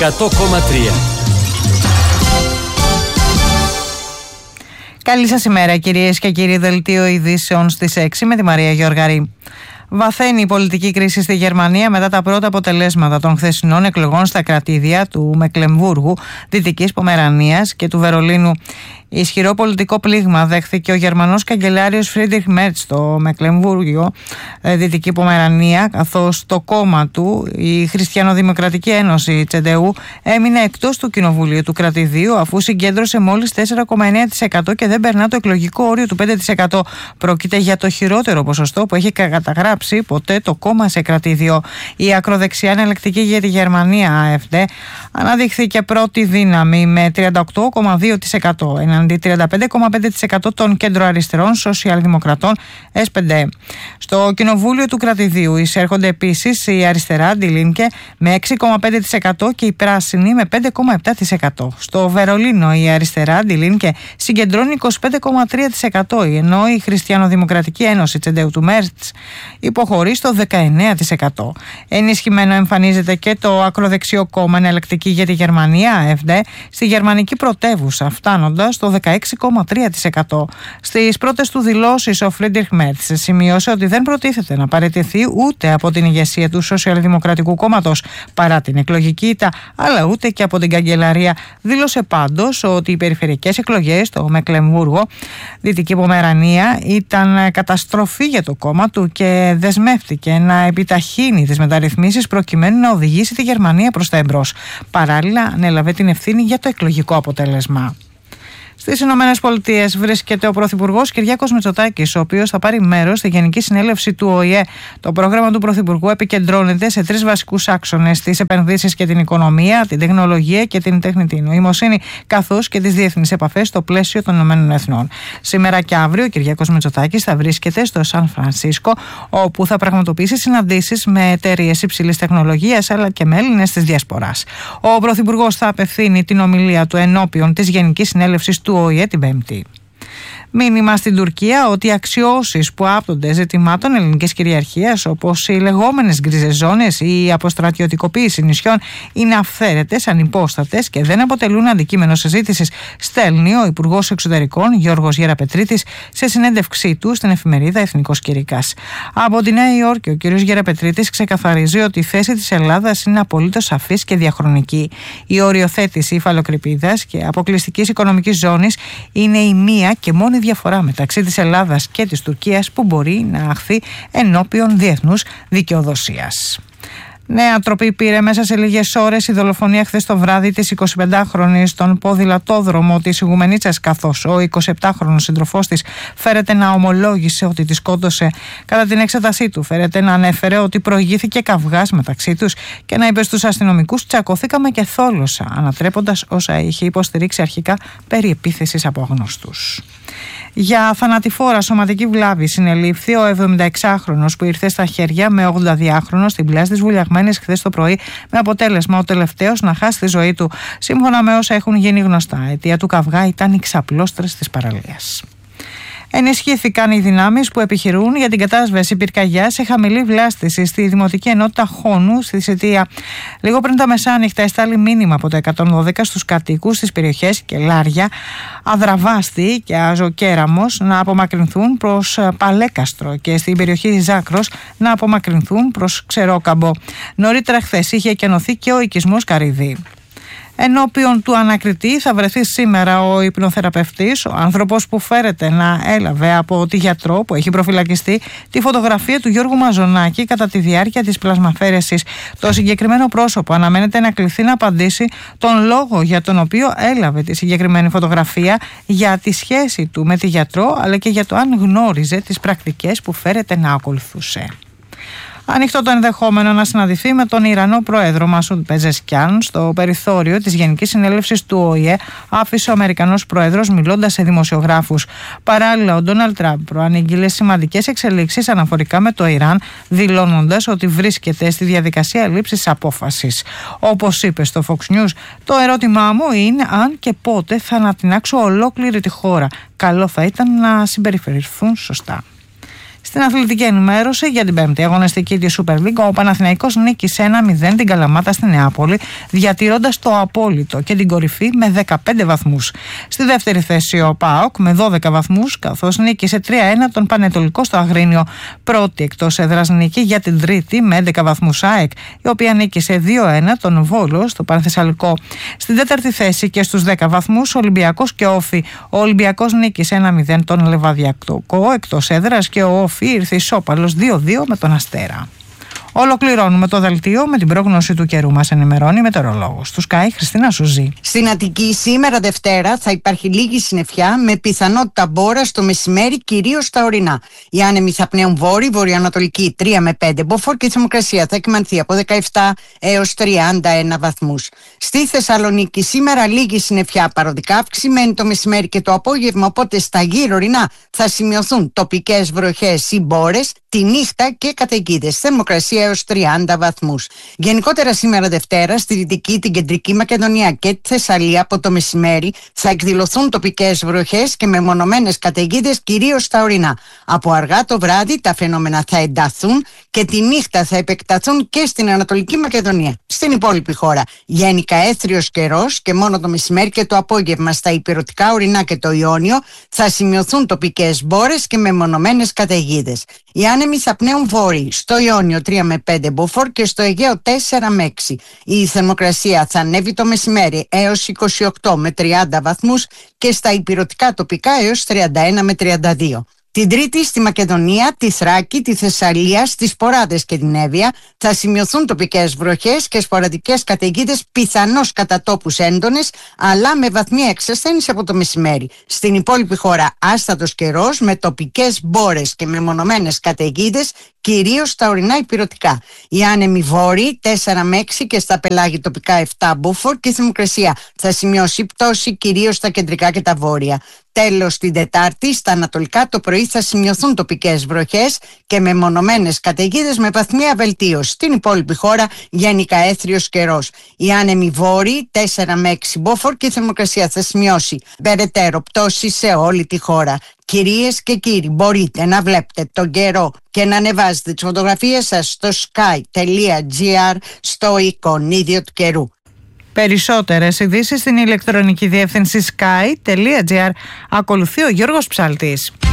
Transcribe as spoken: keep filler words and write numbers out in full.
εκατό κόμμα τρία. Καλή σας ημέρα κυρίες και κύριοι, δελτίο ειδήσεων στις έξι με τη Μαρία Γεωργαρή. Βαθαίνει η πολιτική κρίση στη Γερμανία μετά τα πρώτα αποτελέσματα των χθεσινών εκλογών στα κρατήδια του Μεκλεμβούργου, Δυτικής Πομερανίας και του Βερολίνου. Ισχυρό πολιτικό πλήγμα δέχθηκε ο Γερμανός καγκελάριος Φρίντριχ Μέρτς στο Μεκλεμβούργιο, Δυτική Πομερανία, καθώς το κόμμα του, η Χριστιανοδημοκρατική Ένωση τσέ ντι γιου, έμεινε εκτός του κοινοβουλίου του κρατηδίου αφού συγκέντρωσε μόλις τέσσερα κόμμα εννέα τοις εκατό και δεν περνά το εκλογικό όριο του πέντε τοις εκατό. Πρόκειται για το χειρότερο ποσοστό που έχει καταγράψει ποτέ το κόμμα σε κρατήδιο. Η ακροδεξιά εναλλακτική για τη Γερμανία, έι εφ ντι, αναδείχθηκε πρώτη δύναμη με τριάντα οκτώ κόμμα δύο τοις εκατό εναντί τριάντα πέντε κόμμα πέντε τοις εκατό των κεντροαριστερών σοσιαλδημοκρατών ες πι ντι. Στο κοινοβούλιο του κρατηδίου εισέρχονται επίσης η αριστερά, Die Linke, με έξι κόμμα πέντε τοις εκατό και η πράσινη με πέντε κόμμα επτά τοις εκατό. Στο Βερολίνο η αριστερά, Die Linke, συγκεντρώνει είκοσι πέντε κόμμα τρία τοις εκατό, ενώ η Χριστιανοδημοκρατική Ένωση τσέ ντι γιου του Μέρτς υποχωρεί στο δεκαεννέα τοις εκατό. Ενισχυμένο εμφανίζεται και το ακροδεξιό κόμμα Εναλλακτική για τη Γερμανία, έι εφ ντι, στη γερμανική πρωτεύουσα, φτάνοντας στο δεκαέξι κόμμα τρία τοις εκατό. Στις πρώτες του δηλώσεις, ο Φρίντριχ Μέρτς σημείωσε ότι δεν προτίθεται να παραιτηθεί ούτε από την ηγεσία του Σοσιαλδημοκρατικού Κόμματος παρά την εκλογική ήττα, αλλά ούτε και από την καγκελαρία. Δήλωσε πάντως ότι οι περιφερειακές εκλογές στο Μεκλεμβούργο, Δυτική Πομερανία, ήταν καταστροφή για το κόμμα του και δεσμεύτηκε να επιταχύνει τις μεταρρυθμίσεις προκειμένου να οδηγήσει τη Γερμανία προς τα εμπρός. Παράλληλα, ανέλαβε την ευθύνη για το εκλογικό αποτέλεσμα. Στις Ηνωμένες Πολιτείες βρίσκεται ο Πρωθυπουργός Κυριάκος Μητσοτάκης, ο οποίος θα πάρει μέρος στη Γενική Συνέλευση του Ο Η Ε. Το πρόγραμμα του Πρωθυπουργού επικεντρώνεται σε τρεις βασικούς άξονες: τις επενδύσεις και την οικονομία, την τεχνολογία και την τεχνητή νοημοσύνη, καθώς και τις διεθνείς επαφές στο πλαίσιο των Ηνωμένων Εθνών. Σήμερα και αύριο ο Κυριάκος Μητσοτάκης θα βρίσκεται στο Σαν Φρανσίσκο, όπου θα πραγματοποιήσει συναντήσεις με εταιρείες υψηλής τεχνολογίας αλλά και με Έλληνες της Διασποράς. Ο Πρωθυπουργός θα απευθύνει την ομιλία του ενώπιον της Γενικής Συνέλευσης του Ο Η Ε την Πέμπτη. Μήνυμα στην Τουρκία ότι οι αξιώσεις που άπτονται ζητημάτων ελληνικής κυριαρχίας, όπως οι λεγόμενες γκρίζες ζώνες ή η αποστρατιωτικοποίηση νησιών, είναι αυθαίρετες, ανυπόστατες και δεν αποτελούν αντικείμενο συζήτησης, στέλνει ο Υπουργός Εξωτερικών Γιώργος Γεραπετρίτης σε συνέντευξή του στην εφημερίδα Εθνικός Κηρυκάς. Από τη Νέα Υόρκη, ο κ. Γεραπετρίτης ξεκαθαρίζει ότι η θέση της Ελλάδας είναι απολύτως σαφής και διαχρονική. Η οριοθέτηση υφαλοκρηπίδας και αποκλειστικής οικονομικής ζώνης είναι η μία και μόνη διαφορά μεταξύ της Ελλάδας και της Τουρκίας που μπορεί να αχθεί ενώπιον διεθνούς δικαιοδοσίας. Νέα τροπή πήρε μέσα σε λίγες ώρες η δολοφονία χθες το βράδυ της εικοσιπεντάχρονης στον ποδηλατόδρομο της Ιγουμενίτσας, καθώς ο εικοσιεπτάχρονος σύντροφός της φέρεται να ομολόγησε ότι τη σκότωσε. Κατά την εξέτασή του φέρεται να ανέφερε ότι προηγήθηκε καυγάς μεταξύ τους και να είπε στους αστυνομικούς «τσακωθήκαμε και θόλωσα», ανατρέποντας όσα είχε υποστηρίξει αρχικά περί επίθεσης από αγνώστους. Για θανατηφόρα σωματική βλάβη συνελήφθη ο εβδομηνταεξάχρονος που ήρθε στα χέρια με ογδοαδυάχρονο στην πλάση της Βουλιαγμένης χθες το πρωί, με αποτέλεσμα ο τελευταίος να χάσει τη ζωή του. Σύμφωνα με όσα έχουν γίνει γνωστά, αιτία του καυγά ήταν οι ξαπλώστρες της παραλίας. Ενισχύθηκαν οι δυνάμεις που επιχειρούν για την κατάσβεση πυρκαγιάς σε χαμηλή βλάστηση στη Δημοτική Ενότητα Χόνου στη Σιτία. Λίγο πριν τα μεσάνυχτα εστάλει μήνυμα από το εκατόν δώδεκα στους κατοίκους στις περιοχές Κελάρια, Αδραβάστη και Αζοκέραμος να απομακρυνθούν προς Παλέκαστρο και στην περιοχή Ζάκρος να απομακρυνθούν προς Ξερόκαμπο. Νωρίτερα χθες είχε εκενωθεί και ο οικισμός Καρυδί. Ενώπιον του ανακριτή θα βρεθεί σήμερα ο υπνοθεραπευτής, ο άνθρωπος που φέρεται να έλαβε από τη γιατρό που έχει προφυλακιστεί τη φωτογραφία του Γιώργου Μαζονάκη κατά τη διάρκεια της πλασμαφαίρεσης. Το συγκεκριμένο πρόσωπο αναμένεται να κληθεί να απαντήσει τον λόγο για τον οποίο έλαβε τη συγκεκριμένη φωτογραφία, για τη σχέση του με τη γιατρό, αλλά και για το αν γνώριζε τις πρακτικές που φέρεται να ακολουθούσε. Ανοιχτό το ενδεχόμενο να συναντηθεί με τον Ιρανό πρόεδρο Μασούντ Πεζεσκιάν στο περιθώριο της Γενικής Συνέλευσης του Ο Η Ε, άφησε ο Αμερικανός πρόεδρος μιλώντας σε δημοσιογράφους. Παράλληλα, ο Ντόναλντ Τραμπ προανήγγειλε σημαντικές εξελίξεις αναφορικά με το Ιράν, δηλώνοντας ότι βρίσκεται στη διαδικασία λήψης απόφασης. Όπως είπε στο Fox News, το ερώτημά μου είναι αν και πότε θα ανατινάξω ολόκληρη τη χώρα. Καλό θα ήταν να συμπεριφερθούν σωστά. Στην αθλητική ενημέρωση για την πέμπτη αγωνιστική της Super League, ο Παναθηναϊκός νίκησε ένα μηδέν την Καλαμάτα στη Νεάπολη, διατηρώντας το απόλυτο και την κορυφή με δεκαπέντε βαθμούς. Στη δεύτερη θέση ο ΠΑΟΚ με δώδεκα βαθμούς, καθώς νίκησε τρία ένα τον Πανετολικό στο Αγρίνιο. Πρώτη εκτός έδρας νίκη για την τρίτη με έντεκα βαθμούς ΑΕΚ, η οποία νίκησε δύο ένα τον Βόλο στο Πανθεσσαλικό. Στην τέταρτη θέση και στους δέκα βαθμούς Ολυμπιακός και Όφι. Ο Ολυμπιακός νίκησε ένα μηδέν τον Λεβαδιακό εκτός έδρας και ο Όφι ήρθε ισόπαλος δύο δύο με τον Αστέρα. Ολοκληρώνουμε το δελτίο με την πρόγνωση του καιρού. Μας ενημερώνει η μετεωρολόγος του Sky, Χριστίνα Σουζή. Στην Αττική σήμερα Δευτέρα θα υπάρχει λίγη συννεφιά με πιθανότητα μπόρα στο μεσημέρι, κυρίως στα ορεινά. Οι άνεμοι θα πνέουν βόρειοι, βορειοανατολική τρία με πέντε μποφόρ και η θερμοκρασία θα κυμανθεί από δεκαεπτά έως τριάντα ένα βαθμούς. Στη Θεσσαλονίκη σήμερα λίγη συννεφιά, παροδικά αυξημένη το μεσημέρι και το απόγευμα, οπότε στα γύρω ορεινά θα σημειωθούν τοπικές βροχές ή μπόρες τη νύχτα και καταιγίδες. Θερμοκρασία έως τριάντα βαθμούς. Γενικότερα σήμερα Δευτέρα στη Δυτική, την Κεντρική Μακεδονία και τη Θεσσαλία από το μεσημέρι θα εκδηλωθούν τοπικές βροχές και μεμονωμένες καταιγίδες, κυρίως στα ορεινά. Από αργά το βράδυ τα φαινόμενα θα ενταθούν και τη νύχτα θα επεκταθούν και στην Ανατολική Μακεδονία. Στην υπόλοιπη χώρα γενικά έθριος καιρός και μόνο το μεσημέρι και το απόγευμα στα ηπειρωτικά ορεινά και το Ιόνιο θα σημειωθούν τοπικές μπόρες και μεμονωμένες καταιγίδες. Οι άνεμοι θα πνέουν βόρειοι, στο Ιόνιο τρία με πέντε μποφόρ και στο Αιγαίο τέσσερα με έξι. Η θερμοκρασία θα ανέβει το μεσημέρι έως είκοσι οκτώ με τριάντα βαθμούς και στα ηπειρωτικά τοπικά έως τριάντα ένα με τριάντα δύο. Την Τρίτη στη Μακεδονία, τη Θράκη, τη Θεσσαλία, στις Ποράδες και την Εύβοια θα σημειωθούν τοπικές βροχές και σποραδικές καταιγίδες, πιθανώς κατά τόπους έντονες, αλλά με βαθμία εξασθένηση από το μεσημέρι. Στην υπόλοιπη χώρα άστατος καιρός με τοπικές μπόρες και μεμονωμένες καταιγίδες, κυρίως στα ορεινά ηπειρωτικά. Οι άνεμοι βόρειοι τέσσερα με έξι και στα πελάγη τοπικά επτά μποφόρ και η θερμοκρασία θα σημειώσει πτώση κυρίως στα κεντρικά και τα βόρεια. Τέλος, την Τετάρτη στα ανατολικά το πρωί θα σημειωθούν τοπικές βροχές και μεμονωμένες καταιγίδες με βαθμία βελτίωση. Στην υπόλοιπη χώρα γενικά έθριος καιρός. Οι άνεμοι βόρειοι τέσσερα με έξι μποφόρ και η θερμοκρασία θα σημειώσει περαιτέρω πτώση σε όλη τη χώρα. Κυρίες και κύριοι, μπορείτε να βλέπετε τον καιρό και να ανεβάζετε τις φωτογραφίες σας στο sky τελεία gr στο εικονίδιο του καιρού. Περισσότερες ειδήσεις στην ηλεκτρονική διεύθυνση sky τελεία gr. Ακολουθεί ο Γιώργος Ψάλτης.